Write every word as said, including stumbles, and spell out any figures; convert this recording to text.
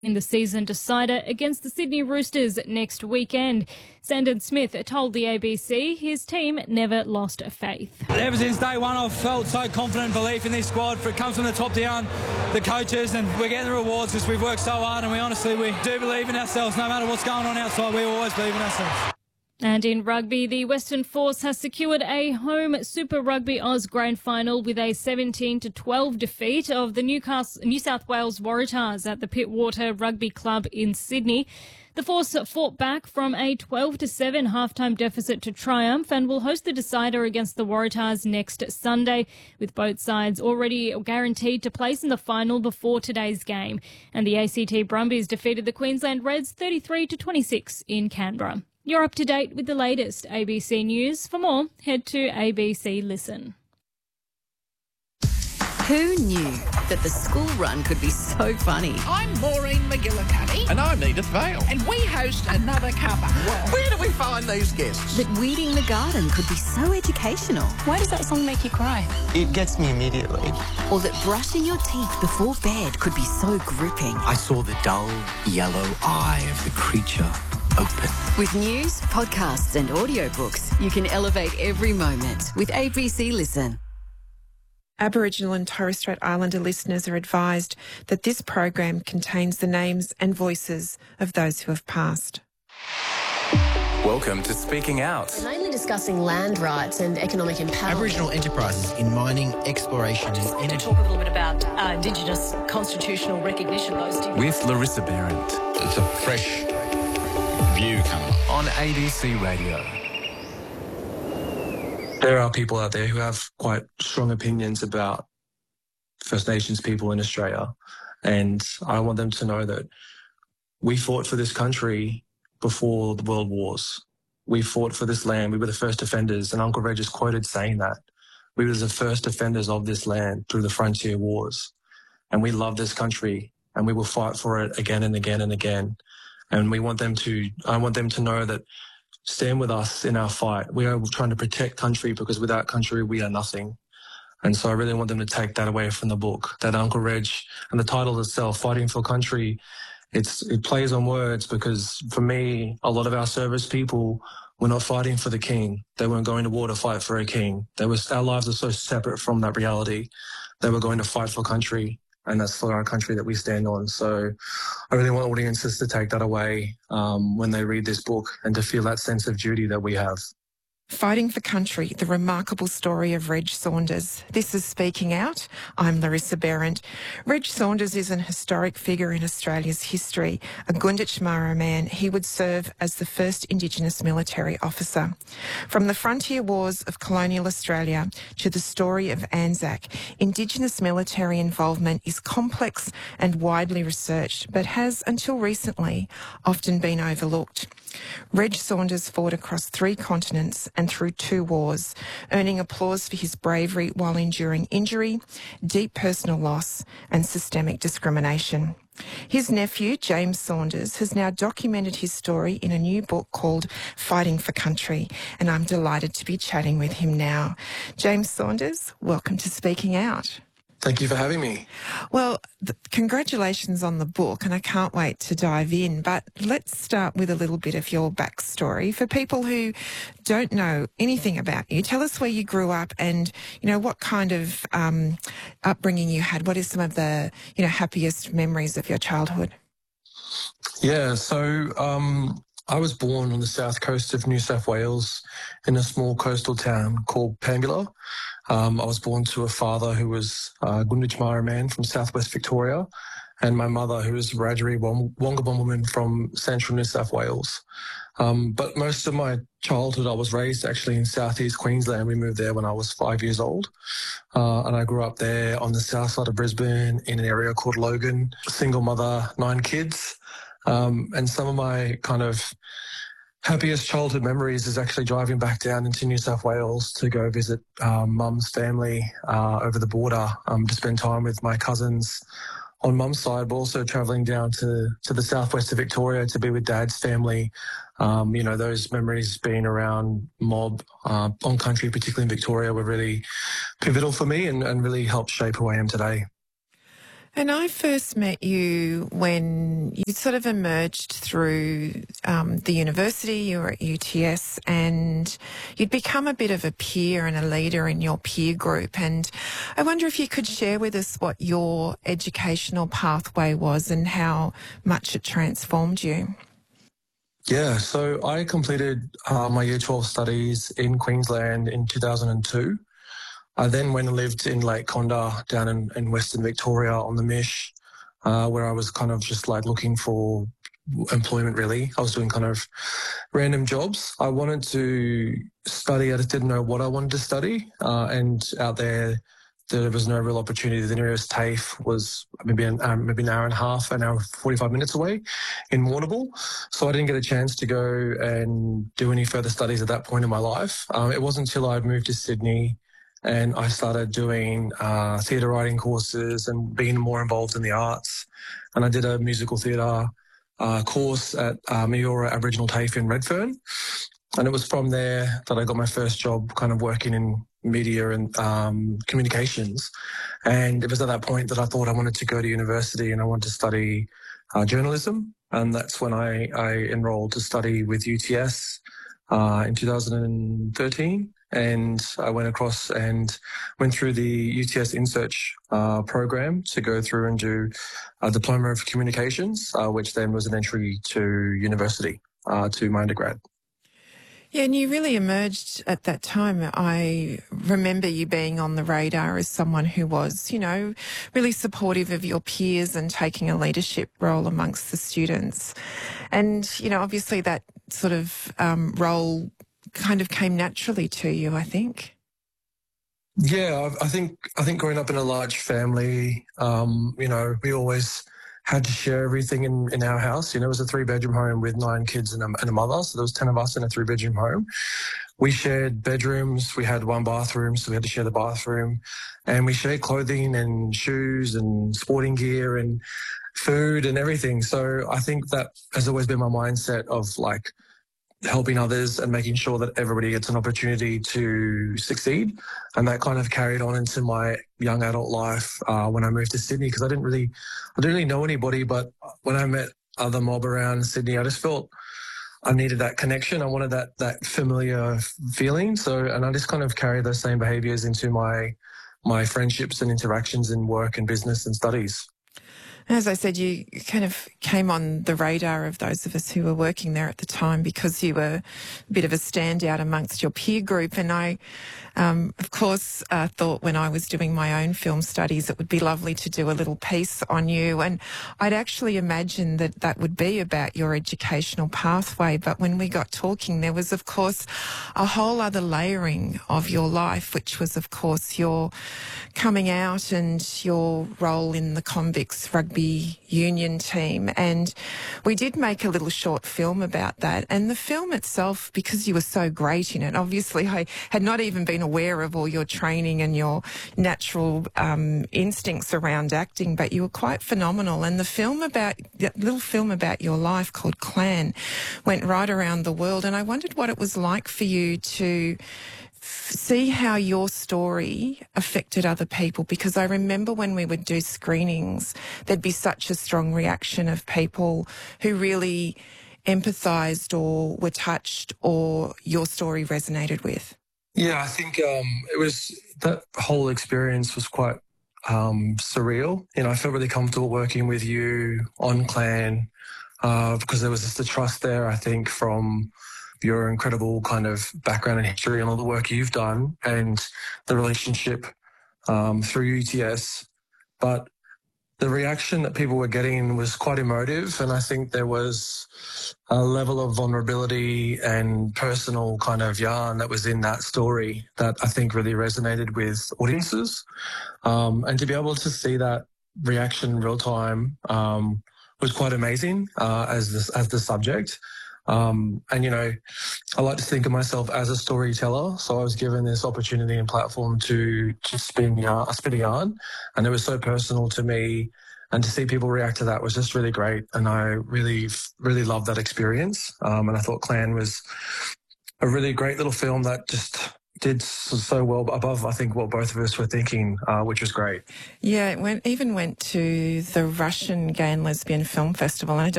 in the season decider against the Sydney Roosters next weekend. Sandon Smith told the A B C his team never lost faith. Ever since day one, I've felt so confident and belief in this squad. It comes from the top down, the coaches, and we're getting the rewards because we've worked so hard, and we honestly, we do believe in ourselves. No matter what's going on outside, we always believe in ourselves. And in rugby, the Western Force has secured a home Super Rugby Oz Grand Final with a seventeen to twelve defeat of the Newcastle, New South Wales Waratahs at the Pittwater Rugby Club in Sydney. The Force fought back from a twelve to seven halftime deficit to triumph and will host the decider against the Waratahs next Sunday, with both sides already guaranteed to place in the final before today's game. And the A C T Brumbies defeated the Queensland Reds thirty-three to twenty-six in Canberra. You're up to date with the latest A B C News. For more, head to A B C Listen. Who knew that the school run could be so funny? I'm Maureen McGillicuddy. And I'm Edith Vale. And we host Another Cuppa. Where do we find these guests? That weeding the garden could be so educational. Why does that song make you cry? It gets me immediately. Or that brushing your teeth before bed could be so gripping. I saw the dull yellow eye of the creature open. With news, podcasts and audiobooks, you can elevate every moment with A B C Listen. Aboriginal and Torres Strait Islander listeners are advised that this program contains the names and voices of those who have passed. Welcome to Speaking Out. We're mainly discussing land rights and economic empowerment. Aboriginal enterprises in mining, exploration and energy. To talk a little bit about uh, Indigenous constitutional recognition. Those two. With Larissa Behrendt. It's a fresh view coming on A B C Radio. There are people out there who have quite strong opinions about First Nations people in Australia, and I want them to know that we fought for this country before the world wars. We fought for this land. We were the first defenders, and Uncle Reg is quoted saying that. We were the first defenders of this land through the frontier wars, and we love this country, and we will fight for it again and again and again. And we want them to, I want them to know that stand with us in our fight. We are trying to protect country because without country, we are nothing. And so I really want them to take that away from the book, that Uncle Reg and the title itself, Fighting for Country, it's it plays on words because for me, a lot of our service people were not fighting for the king. They weren't going to war to fight for a king. They was, our lives are so separate from that reality. They were going to fight for country. And that's for our country that we stand on. So I really want audiences to take that away um, when they read this book and to feel that sense of duty that we have. Fighting for Country, the remarkable story of Reg Saunders. This is Speaking Out. I'm Larissa Behrendt. Reg Saunders is an historic figure in Australia's history. A Gunditj Mara man, he would serve as the first Indigenous military officer. From the frontier wars of colonial Australia to the story of Anzac, Indigenous military involvement is complex and widely researched, but has, until recently, often been overlooked. Reg Saunders fought across three continents and through two wars, earning applause for his bravery while enduring injury, deep personal loss and systemic discrimination. His nephew, James Saunders, has now documented his story in a new book called Fighting for Country, and I'm delighted to be chatting with him now. James Saunders, welcome to Speaking Out. Thank you for having me. Well, th- congratulations on the book, and I can't wait to dive in. But let's start with a little bit of your backstory. For people who don't know anything about you, tell us where you grew up and, you know, what kind of um, upbringing you had. What is some of the, you know, happiest memories of your childhood? Yeah, so um, I was born on the south coast of New South Wales in a small coastal town called Pambula. Um, I was born to a father who was a Gunditj Mara man from southwest Victoria and my mother who was a Wiradjuri Wongabon woman from central New South Wales. Um, but most of my childhood I was raised actually in southeast Queensland. We moved there when I was five years old. Uh, and I grew up there on the south side of Brisbane in an area called Logan, single mother, nine kids. Um, and some of my kind of happiest childhood memories is actually driving back down into New South Wales to go visit um, mum's family uh, over the border um, to spend time with my cousins on mum's side, but also travelling down to, to the southwest of Victoria to be with dad's family. Um, you know, those memories being around mob uh, on country, particularly in Victoria, were really pivotal for me and, and really helped shape who I am today. And I first met you when you sort of emerged through um, the university. You were at U T S and you'd become a bit of a peer and a leader in your peer group. And I wonder if you could share with us what your educational pathway was and how much it transformed you. Yeah, so I completed uh, my Year twelve studies in Queensland in two thousand two. I then went and lived in Lake Condah down in, in Western Victoria on the Mish, uh, where I was kind of just like looking for employment really. I was doing kind of random jobs. I wanted to study. I just didn't know what I wanted to study. Uh, and out there, there was no real opportunity. The nearest TAFE was maybe an, um, maybe an hour and a half, an hour and forty-five minutes away in Warrnambool. So I didn't get a chance to go and do any further studies at that point in my life. Um, it wasn't until I moved to Sydney and I started doing uh, theatre writing courses and being more involved in the arts. And I did a musical theatre uh, course at uh, Meora Aboriginal TAFE in Redfern. And it was from there that I got my first job kind of working in media and um, communications. And it was at that point that I thought I wanted to go to university and I wanted to study uh, journalism. And that's when I, I enrolled to study with U T S uh, in two thousand thirteen. And I went across and went through the U T S InSearch uh, program to go through and do a diploma of communications, uh, which then was an entry to university, uh, to my undergrad. Yeah, and you really emerged at that time. I remember you being on the radar as someone who was, you know, really supportive of your peers and taking a leadership role amongst the students. And, you know, obviously that sort of um, role kind of came naturally to you, I think. Yeah, I think I think growing up in a large family, um, you know, we always had to share everything in, in our house. You know, it was a three-bedroom home with nine kids and a, and a mother, so there was ten of us in a three-bedroom home. We shared bedrooms. We had one bathroom, so we had to share the bathroom. And we shared clothing and shoes and sporting gear and food and everything. So I think that has always been my mindset of, like, helping others and making sure that everybody gets an opportunity to succeed. And that kind of carried on into my young adult life uh, when I moved to Sydney, because I didn't really, I didn't really know anybody. But when I met other mob around Sydney, I just felt I needed that connection. I wanted that that familiar feeling. So, and I just kind of carried those same behaviours into my my friendships and interactions in work and business and studies. As I said, you kind of came on the radar of those of us who were working there at the time because you were a bit of a standout amongst your peer group. And I, um, of course, uh, thought when I was doing my own film studies, it would be lovely to do a little piece on you. And I'd actually imagined that that would be about your educational pathway. But when we got talking, there was, of course, a whole other layering of your life, which was, of course, your coming out and your role in the convicts rugby union team. And we did make a little short film about that. And the film itself, because you were so great in it, obviously I had not even been aware of all your training and your natural um, instincts around acting, but you were quite phenomenal. And the film about, that little film about your life called Clan went right around the world. And I wondered what it was like for you to see how your story affected other people, because I remember when we would do screenings, there'd be such a strong reaction of people who really empathised or were touched or your story resonated with. Yeah, I think um, it was, that whole experience was quite um, surreal. You know, I felt really comfortable working with you on Clan uh, because there was just the trust there, I think, from your incredible kind of background and history and all the work you've done and the relationship um, through U T S. But the reaction that people were getting was quite emotive, and I think there was a level of vulnerability and personal kind of yarn that was in that story that I think really resonated with audiences. Um, and to be able to see that reaction real time um, was quite amazing uh, as, this, as the subject. Um, and, you know, I like to think of myself as a storyteller. So I was given this opportunity and platform to, to spin, yarn, spin a yarn. And it was so personal to me. And to see people react to that was just really great. And I really, really loved that experience. Um, and I thought Clan was a really great little film that just did so well above, I think, what both of us were thinking, uh, which was great. Yeah, it went, even went to the Russian Gay and Lesbian Film Festival. And I don't